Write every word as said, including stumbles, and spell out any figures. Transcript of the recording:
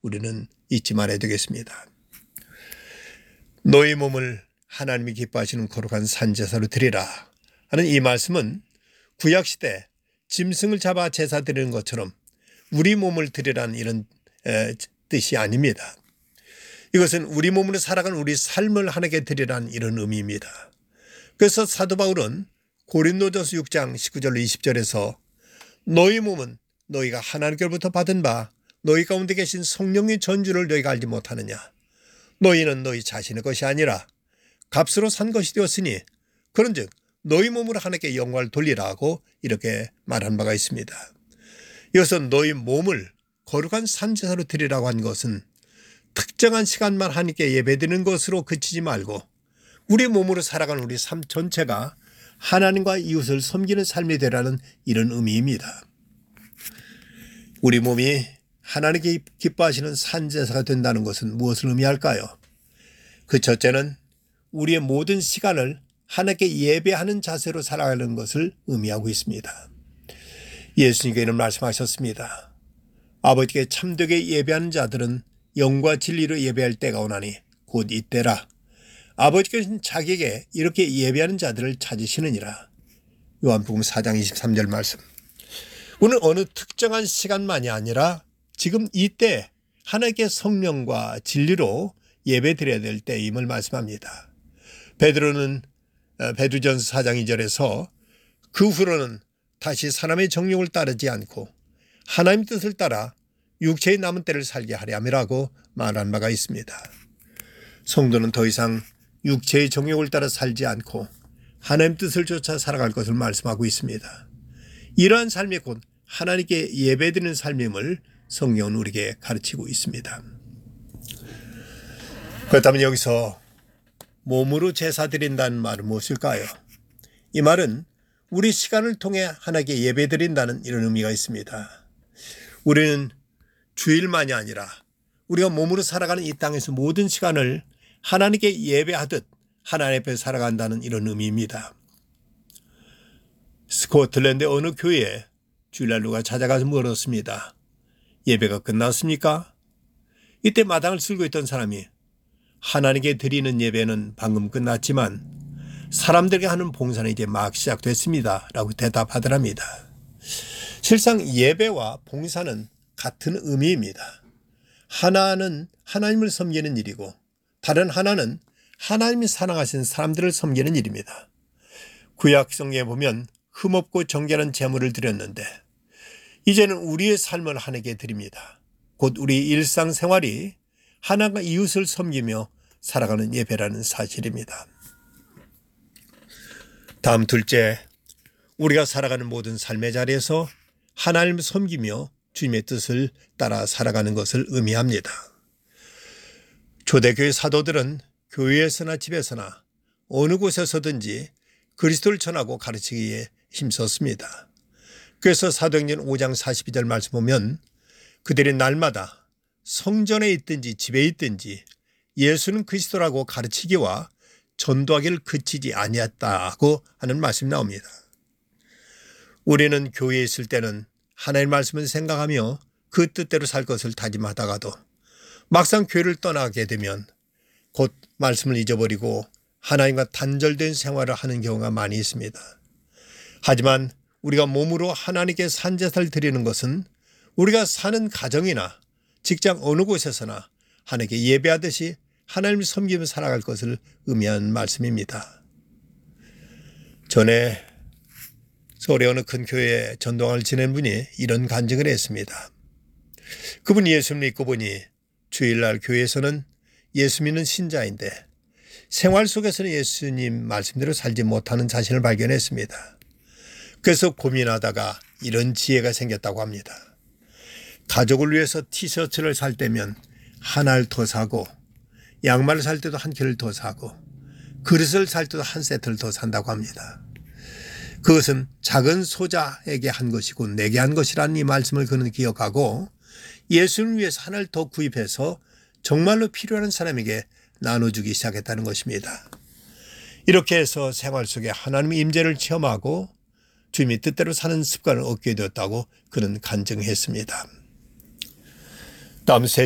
우리는 잊지 말아야 되겠습니다. 너희 몸을 하나님이 기뻐하시는 거룩한 산제사로 드리라 하는 이 말씀은 구약시대 짐승을 잡아 제사 드리는 것처럼 우리 몸을 드리라는 이런 에, 뜻이 아닙니다. 이것은 우리 몸으로 살아가는 우리 삶을 하나님께 드리라는 이런 의미입니다. 그래서 사도 바울은 고린도전서 육 장 십구 절 이십 절에서 너희 몸은 너희가 하나님께로부터 받은 바 너희 가운데 계신 성령의 전주를 너희가 알지 못하느냐. 너희는 너희 자신의 것이 아니라 값으로 산 것이 되었으니 그런즉 너희 몸으로 하나님께 영광을 돌리라고 이렇게 말한 바가 있습니다. 이것은 너희 몸을 거룩한 산제사로 드리라고 한 것은 특정한 시간만 하나님께 예배드리는 것으로 그치지 말고 우리 몸으로 살아가는 우리 삶 전체가 하나님과 이웃을 섬기는 삶이 되라는 이런 의미입니다. 우리 몸이 하나님께 기뻐하시는 산제사가 된다는 것은 무엇을 의미할까요? 그 첫째는 우리의 모든 시간을 하나님께 예배하는 자세로 살아가는 것을 의미하고 있습니다. 예수님께서 이런 말씀하셨습니다. 아버지께 참되게 예배하는 자들은 영과 진리로 예배할 때가 오나니 곧 이때라. 아버지께서는 자기에게 이렇게 예배하는 자들을 찾으시느니라. 요한복음 사 장 이십삼 절 말씀. 오늘 어느 특정한 시간만이 아니라 지금 이때 하나님께 성령과 진리로 예배드려야 될 때임을 말씀합니다. 베드로는 베드로전서 사 장 이 절에서 그 후로는 다시 사람의 정욕을 따르지 않고 하나님 뜻을 따라 육체의 남은 때를 살게 하려 함이라고 말한 바가 있습니다. 성도는 더 이상 육체의 정욕을 따라 살지 않고 하나님 뜻을 쫓아 살아갈 것을 말씀하고 있습니다. 이러한 삶이 곧 하나님께 예배드리는 삶임을 성경은 우리에게 가르치고 있습니다. 그렇다면 여기서 몸으로 제사 드린다는 말은 무엇일까요? 이 말은 우리 시간을 통해 하나님께 예배드린다는 이런 의미가 있습니다. 우리는 주일만이 아니라 우리가 몸으로 살아가는 이 땅에서 모든 시간을 하나님께 예배하듯 하나님 앞에 살아간다는 이런 의미입니다. 스코틀랜드 어느 교회에 주일날 누가 찾아가서 물었습니다. 예배가 끝났습니까? 이때 마당을 쓸고 있던 사람이 하나님께 드리는 예배는 방금 끝났지만 사람들에게 하는 봉사는 이제 막 시작됐습니다. 라고 대답하더랍니다. 실상 예배와 봉사는 같은 의미입니다. 하나는 하나님을 섬기는 일이고 다른 하나는 하나님이 사랑하신 사람들을 섬기는 일입니다. 구약 성경에 보면 흠없고 정결한 제물을 드렸는데 이제는 우리의 삶을 하나님께 드립니다. 곧 우리 일상생활이 하나님과 이웃을 섬기며 살아가는 예배라는 사실입니다. 다음 둘째, 우리가 살아가는 모든 삶의 자리에서 하나님을 섬기며 주님의 뜻을 따라 살아가는 것을 의미합니다. 초대교회 사도들은 교회에서나 집에서나 어느 곳에서든지 그리스도를 전하고 가르치기에 힘썼습니다. 그래서 사도행전 오 장 사십이 절 말씀 보면 그들이 날마다 성전에 있든지 집에 있든지 예수는 그리스도라고 가르치기와 전도하기를 그치지 아니했다고 하는 말씀이 나옵니다. 우리는 교회에 있을 때는 하나님의 말씀을 생각하며 그 뜻대로 살 것을 다짐하다가도 막상 교회를 떠나게 되면 곧 말씀을 잊어버리고 하나님과 단절된 생활을 하는 경우가 많이 있습니다. 하지만 우리가 몸으로 하나님께 산제사를 드리는 것은 우리가 사는 가정이나 직장 어느 곳에서나 하나님께 예배하듯이 하나님을 섬기며 살아갈 것을 의미하는 말씀입니다. 전에 서울의 어느 큰 교회에 전도를 지낸 분이 이런 간증을 했습니다. 그분이 예수를 믿고 보니 주일날 교회에서는 예수 믿는 신자인데 생활 속에서는 예수님 말씀대로 살지 못하는 자신을 발견했습니다. 그래서 고민하다가 이런 지혜가 생겼다고 합니다. 가족을 위해서 티셔츠를 살 때면 하나를 더 사고 양말을 살 때도 한 켤을 더 사고 그릇을 살 때도 한 세트를 더 산다고 합니다. 그것은 작은 소자에게 한 것이고 내게 한 것이라는 이 말씀을 그는 기억하고 예수를 위해서 하나를 더 구입해서 정말로 필요한 사람에게 나눠주기 시작했다는 것입니다. 이렇게 해서 생활 속에 하나님의 임재를 체험하고 주님의 뜻대로 사는 습관을 얻게 되었다고 그는 간증했습니다. 다음 세